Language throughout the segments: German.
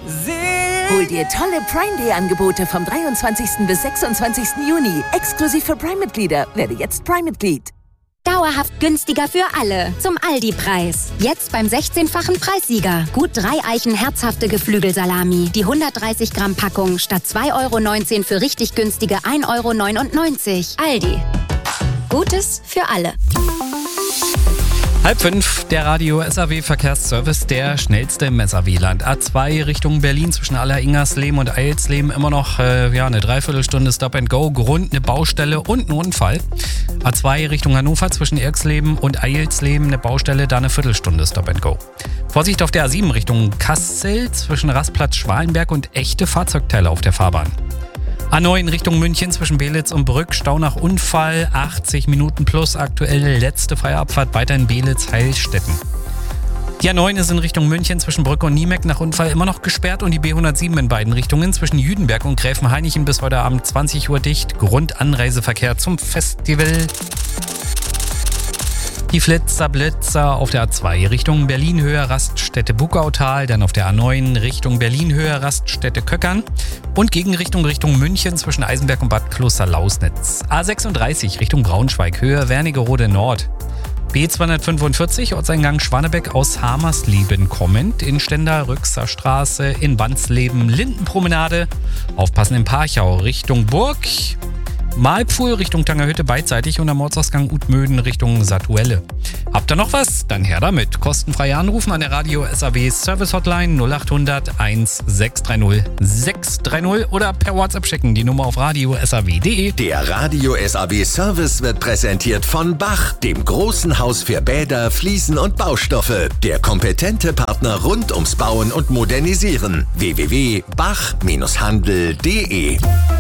Hol dir tolle Prime Day Angebote vom 23. bis 26. Juni. Exklusiv für Prime-Mitglieder. Werde jetzt Prime-Mitglied. Dauerhaft günstiger für alle. Zum Aldi-Preis. Jetzt beim 16-fachen Preissieger. Gut 3 Eichen herzhafte Geflügelsalami. Die 130 Gramm Packung statt 2,19 € für richtig günstige 1,99 €. Aldi. Gutes für alle. 4:30, der Radio SAW Verkehrsservice, der schnellste im SAW-Land. A2 Richtung Berlin zwischen Aller-Ingersleben und Eilsleben immer noch eine Dreiviertelstunde Stop and Go. Grund eine Baustelle und ein Unfall. A2 Richtung Hannover zwischen Irxleben und Eilsleben eine Baustelle, da eine Viertelstunde Stop and Go. Vorsicht auf der A7 Richtung Kassel zwischen Rastplatz Schwalenberg und echte Fahrzeugteile auf der Fahrbahn. A9 Richtung München zwischen Belitz und Brück, Stau nach Unfall, 80 Minuten plus, aktuell letzte freie Abfahrt weiter in Belitz-Heilstätten. Die A9 ist in Richtung München zwischen Brück und Niemeck nach Unfall immer noch gesperrt und die B107 in beiden Richtungen zwischen Jüdenberg und Gräfenhainichen bis heute Abend 20 Uhr dicht. Grundanreiseverkehr zum Festival. Die Blitzer auf der A2 Richtung Berlin-Höhe Raststätte Buckautal, dann auf der A9 Richtung Berlin-Höhe Raststätte Köckern und Gegenrichtung Richtung München zwischen Eisenberg und Bad Kloster-Lausnitz. A36 Richtung Braunschweig, Höhe Wernigerode Nord. B245 Ortseingang Schwanebeck aus Hamersleben kommend, in Stender-Rüxer Straße, in Wansleben Lindenpromenade, aufpassen in Parchau Richtung Burg. Malpfuhl Richtung Tangerhütte beidseitig und am Ortsausgang Utmöden Richtung Satuelle. Habt ihr noch was? Dann her damit. Kostenfrei anrufen an der Radio SAW Service Hotline 0800 1630 630 oder per WhatsApp schicken die Nummer auf radio.saw.de. Der Radio SAW Service wird präsentiert von Bach, dem großen Haus für Bäder, Fliesen und Baustoffe. Der kompetente Partner rund ums Bauen und Modernisieren. www.bach-handel.de.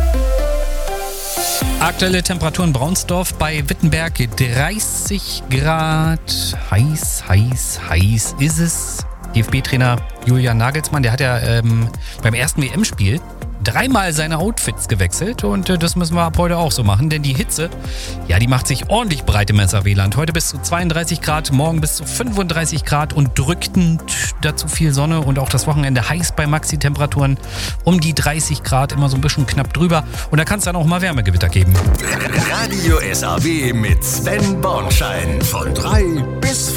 Aktuelle Temperaturen Braunsdorf bei Wittenberg 30 Grad. Heiß ist es. DFB-Trainer Julian Nagelsmann, der hat ja beim ersten WM-Spiel dreimal seine Outfits gewechselt und das müssen wir ab heute auch so machen, denn die Hitze, ja, die macht sich ordentlich breit im SAW-Land. Heute bis zu 32 Grad, morgen bis zu 35 Grad und drückend, dazu viel Sonne und auch das Wochenende heiß bei Maxi-Temperaturen um die 30 Grad, immer so ein bisschen knapp drüber und da kann es dann auch mal Wärmegewitter geben. Radio SAW mit Sven Bornschein von 3 bis